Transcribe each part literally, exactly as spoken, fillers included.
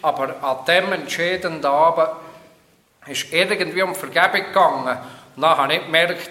aber an dem entscheidenden Abend ist irgendwie um Vergebung gegangen. Und dann habe ich gemerkt,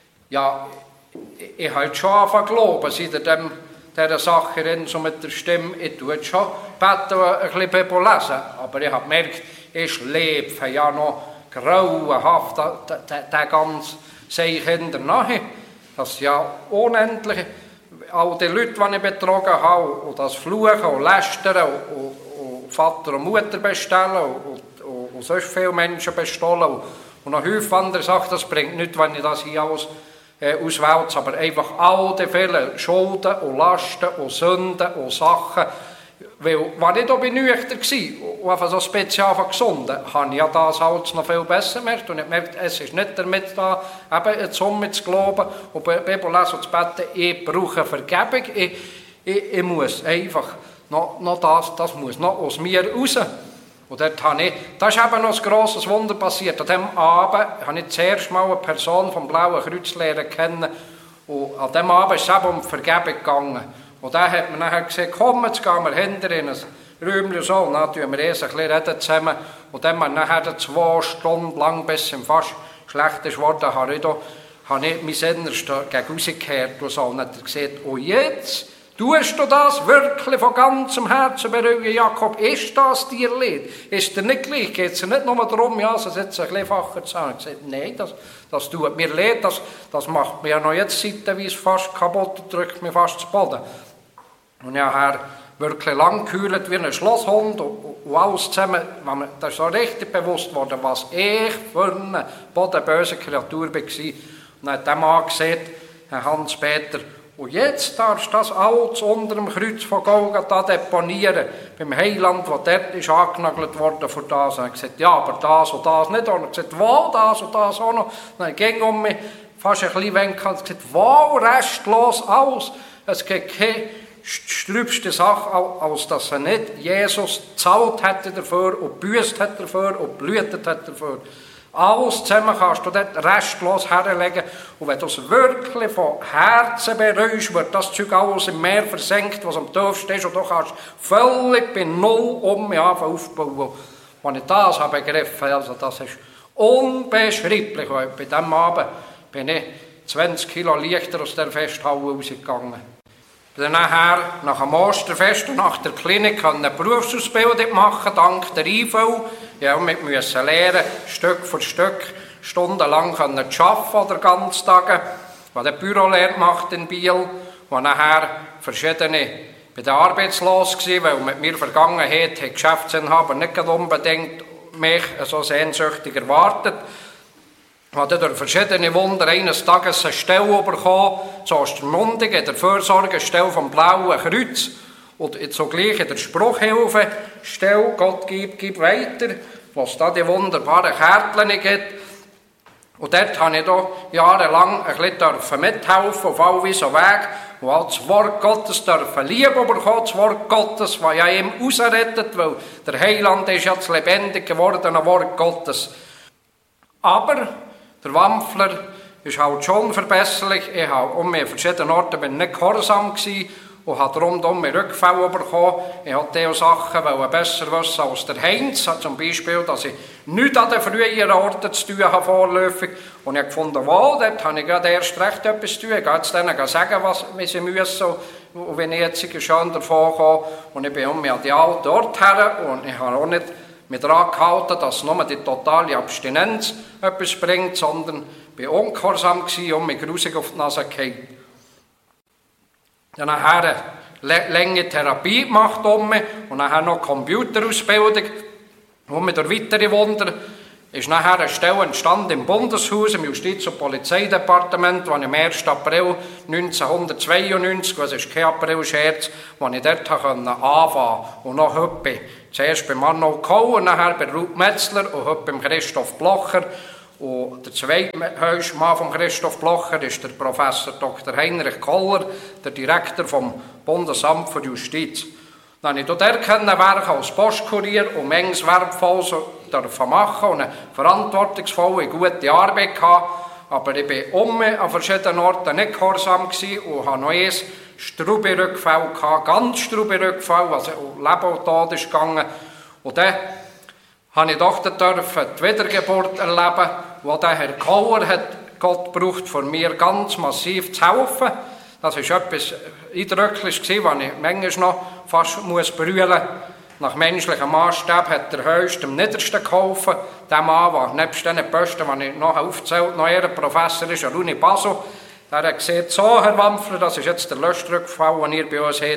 ja, ich, ich habe schon angefangen zu glauben, seit dem, dieser Sache rein, so mit der Stimme, ich tue jetzt schon beten und ein bisschen Bibel lesen, aber ich habe gemerkt, ich lebe ja noch grauenhaft, der ganze Seich hinterher. Das ist ja unendlich. All die Leute, die ich betrogen habe, und das Fluchen und Lästern und, und, und Vater und Mutter bestellen und, und, und sonst viele Menschen bestohlen und, und noch häufig andere Sachen, das bringt nichts, wenn ich das hier alles äh, auswälze, aber einfach all die vielen Schulden und Lasten und Sünden und Sachen, weil, wenn ich da nüchtern war und einfach so speziell gesunden, habe ich ja das alles noch viel besser gemerkt. Und ich merke, es ist nicht damit da, eben jetzt um zu glauben und Bibel lesen und zu beten, ich brauche Vergebung. Ich, ich, ich muss einfach, noch, noch das, das muss noch aus mir raus. Und dort habe ich, da ist eben noch ein grosses Wunder passiert. An diesem Abend habe ich zuerst mal eine Person vom Blauen Kreuz lernen kennen. Und an diesem Abend ist es eben um Vergebung gegangen. Und dann hat man nachher gesagt, komm, jetzt gehen wir hinter in ein Räumchen so, und dann tun wir erst ein bisschen reden zusammen. Und dann haben wir nachher zwei Stunden lang, bis es fast schlecht ist geworden, habe ich, da, habe ich mein Innerstes gegen rausgekehrt und so. Und dann hat er gesagt, oh jetzt, tust du das wirklich von ganzem Herzen bereuen, Jakob? Ist das dir leid? Ist dir nicht gleich? Geht es dir nicht nur darum, ja, es jetzt ein bisschen facher zu sagen? Ich habe gesagt, nein, das, das tut mir leid, das, das macht mir ja noch jetzt seitenweise fast kaputt und drückt mich fast zu Boden. Und ich habe wirklich lang geheult wie ein Schlosshund und, und alles zusammen. Da ist so richtig bewusst geworden, was ich für eine bodenböse Kreatur war. Und dann hat der Mann gesagt, Herr Hans-Peter, und jetzt darfst du das alles unter dem Kreuz von Golgatha deponieren, beim Heiland, das dort ist angenagelt worden für das. Und er hat gesagt, ja, aber das und das nicht. Und er hat gesagt, wo, das und das auch noch. Und dann ging um mich fast ein bisschen weg und hat gesagt, wo, restlos alles. Es gibt keine strübste Sache, als dass er nicht Jesus gezahlt hätte dafür und gebüßt hätte dafür und blühtet hätte dafür. Alles zusammen kannst du dort restlos herlegen. Und wenn du es wirklich von Herzen bereust, wird das Zeug alles im Meer versenkt, was am tiefsten ist. Und du kannst völlig bei Null um mich aufbauen. Als ich das habe begriffen, also das ist unbeschreiblich. Und bei diesem Abend bin ich zwanzig Kilo leichter aus der Festhalle rausgegangen. Dann nachher, nach dem Osterfest und nach der Klinik eine Berufsausbildung machen, dank der I V. Ja, wir mussten lernen, Stück für Stück, stundenlang arbeiten oder ganze Tage. Ich habe eine Bürolehre gemacht in Biel, wo nachher verschiedene bei den Arbeitslosen gewesen, weil mit mir Vergangenheit hat Geschäftsinhaber nicht unbedingt mich so sehnsüchtig erwartet. Ich habe durch verschiedene Wunder eines Tages eine Stelle bekommen, zu Ostermundigen, in der Fürsorgestelle vom Blauen Kreuz. Und zugleich in der Spruchhilfe-Stelle, Gott gibt, gib weiter, wo es da die wunderbaren Kärtchen gibt. Und dort habe ich da jahrelang ein bisschen mithelfen, auf all so Weg, wo auch das Wort Gottes dürfen lieben bekommen, das Wort Gottes, das ja ihm rausrettet, weil der Heiland ist ja das lebendig gewordene Wort Gottes. Aber der Wampfler ist halt schon verbesserlich. Ich habe um mich an verschiedenen Orten bin nicht gehorsam gewesen und habe darum um mich Rückfälle bekommen. Ich wollte diese Sachen besser wissen als der Heinz. Zum Beispiel, dass ich nichts an den früheren Orten zu tun habe, vorläufig. Und ich habe gefunden, wow, dort habe ich gerade erst recht etwas zu tun. Ich gehe jetzt denen sagen, was sie müssen und wenn ich jetzt schön davon komme. Und ich bin um mich an die alten Orte her und ich habe auch nicht mit daran gehalten, dass nur die totale Abstinenz etwas bringt, sondern ich war ungehorsam und mich grusig auf die Nase gefallen. Dann nachher eine lange Therapie gemacht um mich und nachher noch Computerausbildung. Und mit der weiteren Wunder ist nachher eine Stelle entstanden im Bundeshaus, im Justiz- und Polizeidepartement, wo ich am ersten April neunzehnhundertzweiundneunzig, das ist kein April-Scherz, wo ich dort anfangen konnte. Und noch heute bin zuerst bei Arnold Kohl, und nachher bei Ruth Metzler und heute beim Christoph Blocher. Und der zweithöchste Mann von Christoph Blocher ist der Professor Doktor Heinrich Koller, der Direktor vom Bundesamt für Justiz. Dann habe ich dort kennengelernt als Postkurier und manches wertvoll machen und eine verantwortungsvolle, gute Arbeit gehabt. Aber ich war um mich an verschiedenen Orten nicht gehorsam und habe noch eins Strube-Rückfall gehabt, ganz Strube-Rückfall, was um Leben und Tod ist gegangen. Und dann habe ich doch dürfen die Wiedergeburt erleben, wo der Herr Kauer hat Gott braucht, von mir ganz massiv zu helfen. Das war etwas Eindrückliches, was ich manchmal noch fast muss brüllen muss. Nach menschlichem Maßstab hat der Höchste am niedersten geholfen. Der Mann, der nebst den Posten, die ich noch aufgezählt noch eher Professor ist, an der Uni Basel, der hat gesagt, so Herr Wampfler, das ist jetzt der Löschrückfall, den ihr bei uns habt.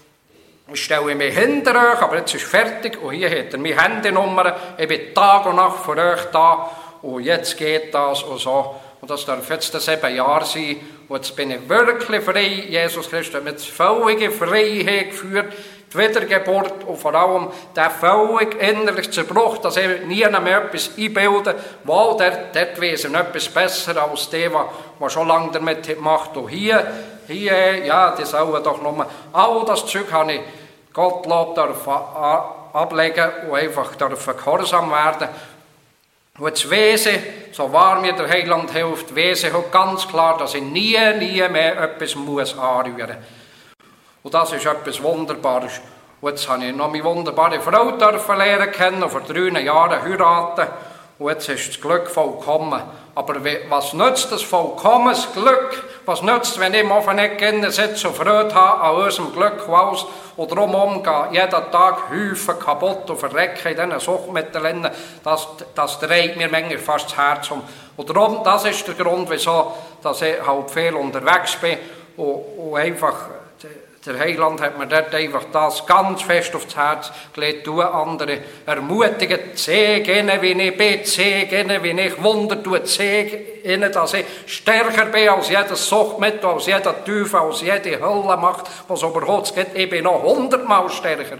Ich stelle mich hinter euch, aber jetzt ist fertig und hier hat er meine Handynummer. Ich bin Tag und Nacht für euch da und jetzt geht das und so. Und das darf jetzt das sieben Jahre sein. Und jetzt bin ich wirklich frei. Jesus Christus hat mir die völlige Freiheit geführt, die Wiedergeburt und vor allem der völlig innerliche Zerbruch, dass ich nie mehr etwas einbilde, weil dort, dort weiss ich etwas besser als die, die schon lange damit gemacht haben. Und hier, hier, ja, die sollen doch nur, all das Zeug habe ich Gottlob dürfen ablegen und einfach dürfen gehorsam werden. Und jetzt weiss ich, so wahr mir der Heiland hilft, weiss ich auch ganz klar, dass ich nie, nie mehr etwas muss anrühren muss. Und das ist etwas Wunderbares. Und jetzt habe ich noch meine wunderbare Frau dürfen lernen kennen und vor drei Jahren heiraten. Und jetzt ist das Glück vollkommen. Aber was nützt das vollkommenes Glück? Was nützt, wenn ich im Offenegg sitze und Freude habe an unserem Glück und alles und drumherum gehe, jeden Tag Häufen kaputt und verrecken in diesen Suchtmitteln, das, das dreht mir manchmal fast das Herz um. Und darum, das ist der Grund, wieso dass ich halt viel unterwegs bin und, und einfach, der Heiland hat mir dort einfach das ganz fest aufs Herz gelegt, du andere ermutigen, zeig ihnen, wie ich bin, zeig ihnen, wie ich Wunder tue, zeig ihnen, dass ich stärker bin als jedes Suchtmittel, als jeder Teufel, als jede Höllenmacht, was überhaupt geht. Ich bin noch hundertmal stärker.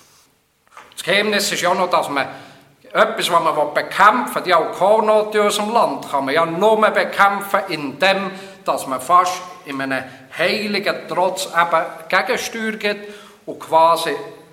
Das Geheimnis ist ja noch, dass man etwas, was man bekämpfen will, die Alkoholnot in unserem Land, kann man ja nur bekämpfen, indem dass man fast in einem heiligen Trotz eben Gegensteuer gibt und quasi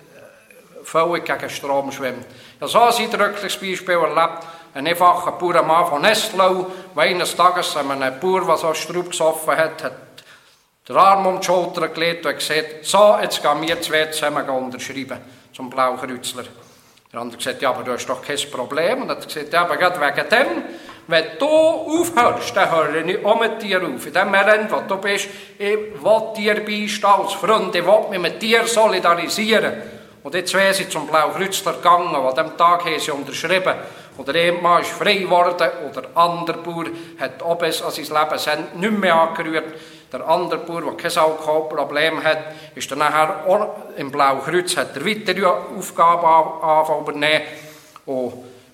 völlig gegen Strom schwimmt. Ja, so ein eindrückliches Beispiel erlebt. Ein einfacher Bauernmann von Nestlau, der eines Tages einem Bauer, der so Straub gesoffen hat, hat den Arm um die Schulter gelegt und gesagt, so, jetzt gehen wir zwei zusammen unterschreiben zum Blaukreuzler. Der andere gesagt, ja, aber du hast doch kein Problem. Und er hat gesagt, ja, aber gerade wegen dem, wenn du aufhörst, dann höre ich auch mit dir auf. In dem Moment, wo du bist, ich will dir beistehen als Freund, ich will mich mit dir solidarisieren. Und jetzt wäre sie zum Blaukreuzler gegangen, und an diesem Tag haben sie unterschrieben. Und der eine Mann ist frei geworden, und der andere Bauer hat auch bis an sein Lebensende nicht mehr angerührt. Der andere Bauer, der kein Alkoholproblem hat, ist dann nachher auch im Blaukreuz, hat er weitere Aufgaben übernehmen. Und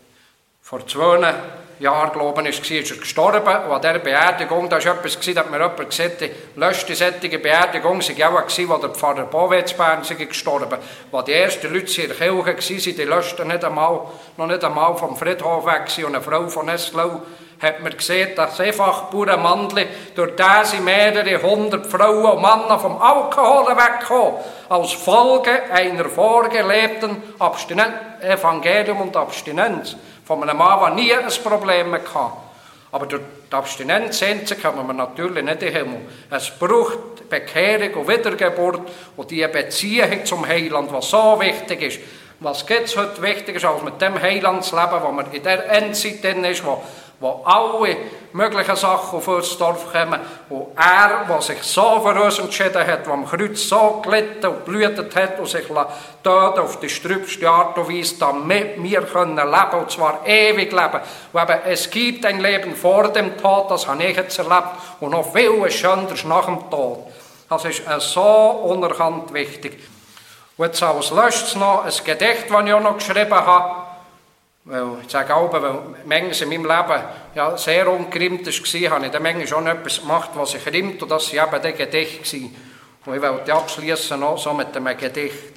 vor zwei Jahren, glaube ich, war er gestorben. Und an dieser Beerdigung, da war etwas, da hat mir jemand gesagt, die letzte solche Beerdigung war auch eine, wo der Pfarrer Bowetsbern gestorben ist. Wo die ersten Leute in der Kirche waren, die letzten nicht einmal, noch nicht einmal vom Friedhof weg waren. Und eine Frau von Nestlau hat mir gesehen, dass einfach Bauernmandli, durch den sind mehrere hundert Frauen und Männer vom Alkohol weggekommen, als Folge einer vorgelebten Abstinenz, Evangelium und Abstinenz. Von einem Mann, der nie ein Problem hatte. Aber durch die Abstinenz kommen wir natürlich nicht in den Himmel. Es braucht Bekehrung und Wiedergeburt und die Beziehung zum Heiland, was so wichtig ist. Was gibt es heute wichtiger als mit dem Heiland zu leben, wo man in der Endzeit drin ist, wo, wo alle möglichen Sachen auf uns Dorf kommen, wo er, der sich so für uns entschieden hat, der am Kreuz so gelitten und blühtet hat und sich töten auf die strübste Art und Weise, damit wir können leben, und zwar ewig leben. Und eben, es gibt ein Leben vor dem Tod, das habe ich jetzt erlebt, und noch viel schöneres nach dem Tod. Das ist so unerkannt wichtig. Und jetzt als letztes noch ein Gedicht, das ich auch noch geschrieben habe. Weil, ich sage auch, weil manches in meinem Leben ja, sehr ungerimmt war, habe ich dann manchmal schon etwas gemacht, was sich rimmt, und das war eben der Gedicht. Und ich wollte abschließen noch so mit einem Gedicht.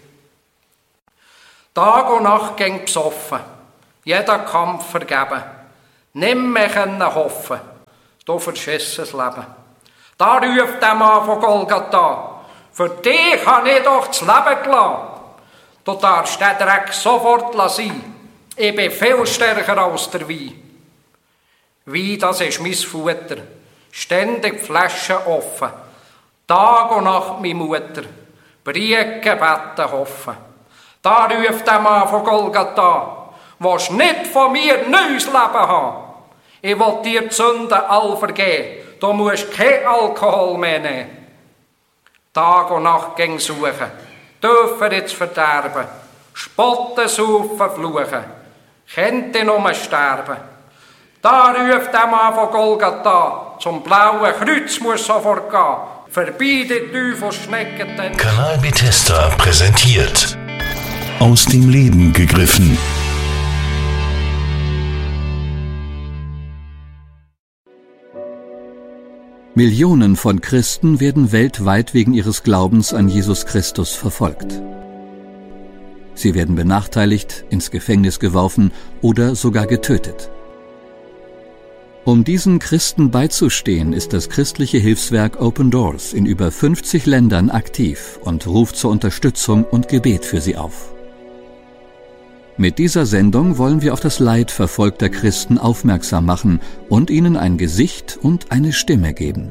Tag und Nacht ging besoffen, jeder Kampf vergeben. Nimm mich hoffen, du verschissen das Leben. Da ruft der Mann von Golgatha, für dich habe ich doch das Leben gelassen. Du darfst den Dreck sofort sein. Ich bin viel stärker als der Wein. Wein, das ist mein Futter. Ständig Flaschen offen. Tag und Nacht meine Mutter. Brie, Gebete hoffen. Da ruft der Mann von Golgatha, willst nicht von mir neues Leben haben. Ich will dir die Sünden all vergeben. Du musst kein Alkohol mehr nehmen. Tag und Nacht ging suchen, dürfen ins Verderben, spotten, saufen, fluchen, könnte nur sterben. Da ruft der Mann von Golgatha, zum blauen Kreuz muss sofort gehen, vorbei die Teufelsschnecken. Kanal Bethesda präsentiert Aus dem Leben gegriffen. Millionen von Christen werden weltweit wegen ihres Glaubens an Jesus Christus verfolgt. Sie werden benachteiligt, ins Gefängnis geworfen oder sogar getötet. Um diesen Christen beizustehen, ist das christliche Hilfswerk Open Doors in über fünfzig Ländern aktiv und ruft zur Unterstützung und Gebet für sie auf. Mit dieser Sendung wollen wir auf das Leid verfolgter Christen aufmerksam machen und ihnen ein Gesicht und eine Stimme geben.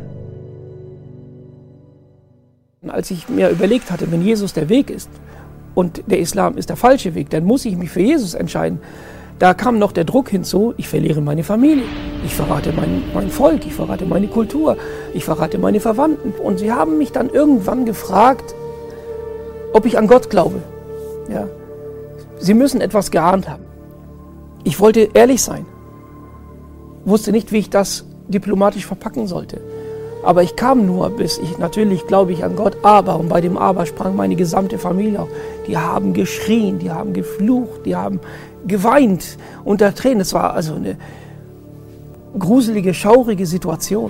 Als ich mir überlegt hatte, wenn Jesus der Weg ist und der Islam ist der falsche Weg, dann muss ich mich für Jesus entscheiden. Da kam noch der Druck hinzu, ich verliere meine Familie, ich verrate mein, mein Volk, ich verrate meine Kultur, ich verrate meine Verwandten. Und sie haben mich dann irgendwann gefragt, ob ich an Gott glaube. Ja. Sie müssen etwas geahnt haben. Ich wollte ehrlich sein, wusste nicht, wie ich das diplomatisch verpacken sollte. Aber ich kam nur, bis ich, natürlich glaube ich an Gott, aber, und bei dem Aber sprang meine gesamte Familie auf. Die haben geschrien, die haben geflucht, die haben geweint unter Tränen. Es war also eine gruselige, schaurige Situation.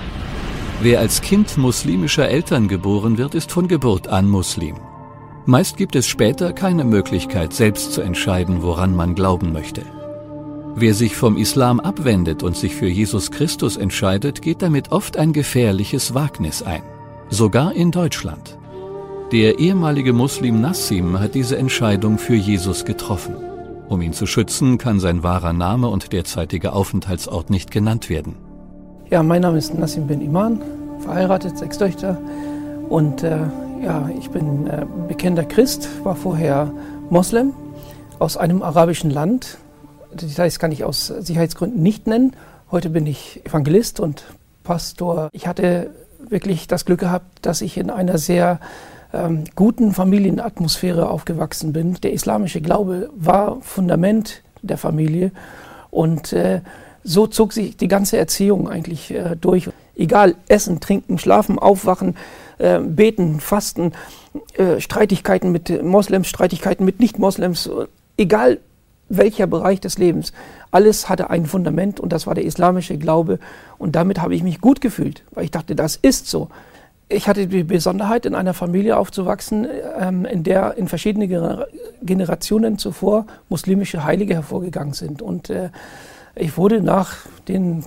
Wer als Kind muslimischer Eltern geboren wird, ist von Geburt an Muslim. Meist gibt es später keine Möglichkeit, selbst zu entscheiden, woran man glauben möchte. Wer sich vom Islam abwendet und sich für Jesus Christus entscheidet, geht damit oft ein gefährliches Wagnis ein. Sogar in Deutschland. Der ehemalige Muslim Nassim hat diese Entscheidung für Jesus getroffen. Um ihn zu schützen, kann sein wahrer Name und derzeitiger Aufenthaltsort nicht genannt werden. Ja, mein Name ist Nassim bin Iman, verheiratet, sechs Töchter und äh, ja, ich bin äh, bekennender Christ, war vorher Moslem aus einem arabischen Land. Die Details kann ich aus Sicherheitsgründen nicht nennen. Heute bin ich Evangelist und Pastor. Ich hatte wirklich das Glück gehabt, dass ich in einer sehr ähm, guten Familienatmosphäre aufgewachsen bin. Der islamische Glaube war Fundament der Familie und äh, so zog sich die ganze Erziehung eigentlich äh, durch. Egal, essen, trinken, schlafen, aufwachen, äh, beten, fasten, äh, Streitigkeiten mit Moslems, Streitigkeiten mit Nicht-Moslems, äh, egal welcher Bereich des Lebens. Alles hatte ein Fundament und das war der islamische Glaube. Und damit habe ich mich gut gefühlt, weil ich dachte, das ist so. Ich hatte die Besonderheit, in einer Familie aufzuwachsen, ähm, in der in verschiedenen Gener- Generationen zuvor muslimische Heilige hervorgegangen sind. Und äh, ich wurde nach den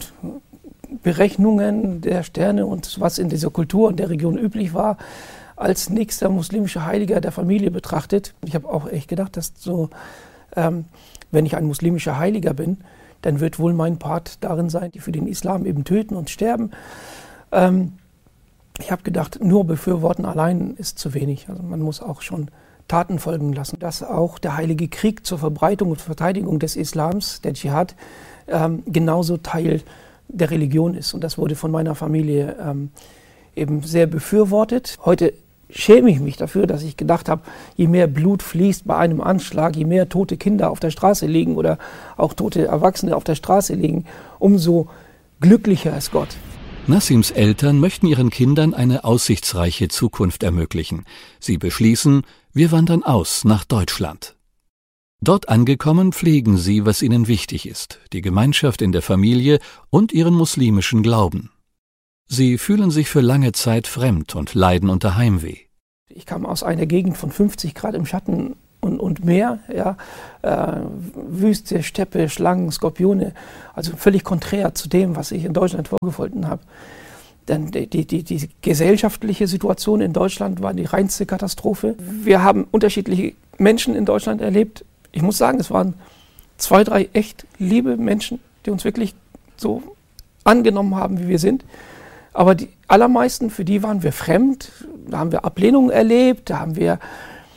Berechnungen der Sterne und was in dieser Kultur und der Region üblich war, als nächster muslimischer Heiliger der Familie betrachtet. Ich habe auch echt gedacht, dass so, ähm, wenn ich ein muslimischer Heiliger bin, dann wird wohl mein Part darin sein, die für den Islam eben töten und sterben. Ähm, ich habe gedacht, nur befürworten allein ist zu wenig. Also man muss auch schon Taten folgen lassen. Dass auch der Heilige Krieg zur Verbreitung und Verteidigung des Islams, der Dschihad, ähm, genauso Teil der Religion ist. Und das wurde von meiner Familie ähm, eben sehr befürwortet. Heute schäme ich mich dafür, dass ich gedacht habe, je mehr Blut fließt bei einem Anschlag, je mehr tote Kinder auf der Straße liegen oder auch tote Erwachsene auf der Straße liegen, umso glücklicher ist Gott. Nassims Eltern möchten ihren Kindern eine aussichtsreiche Zukunft ermöglichen. Sie beschließen, wir wandern aus nach Deutschland. Dort angekommen pflegen sie, was ihnen wichtig ist, die Gemeinschaft in der Familie und ihren muslimischen Glauben. Sie fühlen sich für lange Zeit fremd und leiden unter Heimweh. Ich kam aus einer Gegend von fünfzig Grad im Schatten und, und mehr, ja, äh, Wüste, Steppe, Schlangen, Skorpione, also völlig konträr zu dem, was ich in Deutschland vorgefunden habe. Denn die, die, die, die gesellschaftliche Situation in Deutschland war die reinste Katastrophe. Wir haben unterschiedliche Menschen in Deutschland erlebt. Ich muss sagen, es waren zwei, drei echt liebe Menschen, die uns wirklich so angenommen haben, wie wir sind. Aber die allermeisten, für die waren wir fremd, da haben wir Ablehnung erlebt, da haben wir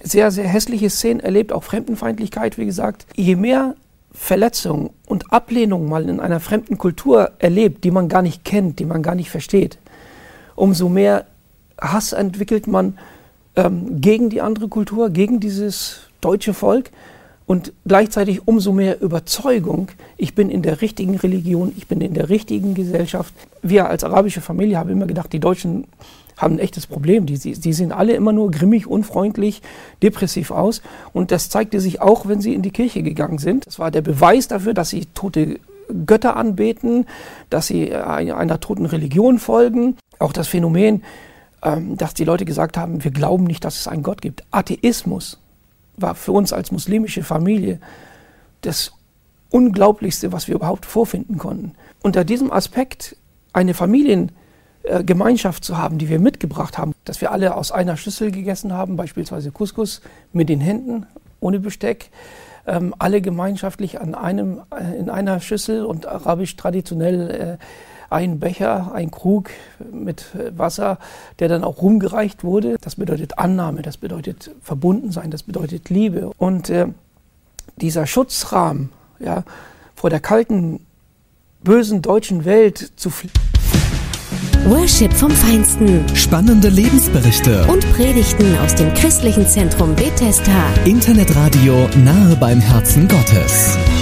sehr, sehr hässliche Szenen erlebt, auch Fremdenfeindlichkeit, wie gesagt. Je mehr Verletzung und Ablehnung man in einer fremden Kultur erlebt, die man gar nicht kennt, die man gar nicht versteht, umso mehr Hass entwickelt man ähm, gegen die andere Kultur, gegen dieses deutsche Volk und gleichzeitig umso mehr Überzeugung, ich bin in der richtigen Religion, ich bin in der richtigen Gesellschaft. Wir als arabische Familie haben immer gedacht, die Deutschen haben ein echtes Problem. Die, die sehen alle immer nur grimmig, unfreundlich, depressiv aus. Und das zeigte sich auch, wenn sie in die Kirche gegangen sind. Das war der Beweis dafür, dass sie tote Götter anbeten, dass sie einer toten Religion folgen. Auch das Phänomen, dass die Leute gesagt haben, wir glauben nicht, dass es einen Gott gibt. Atheismus war für uns als muslimische Familie das Unglaublichste, was wir überhaupt vorfinden konnten. Unter diesem Aspekt eine Familiengemeinschaft zu haben, die wir mitgebracht haben, dass wir alle aus einer Schüssel gegessen haben, beispielsweise Couscous mit den Händen, ohne Besteck, ähm, alle gemeinschaftlich an einem, äh, in einer Schüssel und arabisch traditionell äh, ein Becher, ein Krug mit Wasser, der dann auch rumgereicht wurde. Das bedeutet Annahme, das bedeutet Verbundensein, das bedeutet Liebe. Und äh, dieser Schutzrahmen, ja, vor der kalten, bösen deutschen Welt zu fliehen. Worship vom Feinsten. Spannende Lebensberichte. Und Predigten aus dem christlichen Zentrum Bethesda. Internetradio nahe beim Herzen Gottes.